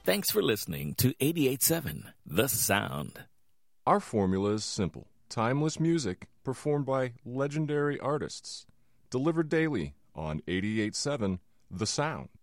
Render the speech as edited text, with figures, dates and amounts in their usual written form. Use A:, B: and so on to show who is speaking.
A: Thanks for listening to 88.7 The Sound.
B: Our formula is simple. Timeless music performed by legendary artists. Delivered daily on 88.7 The Sound.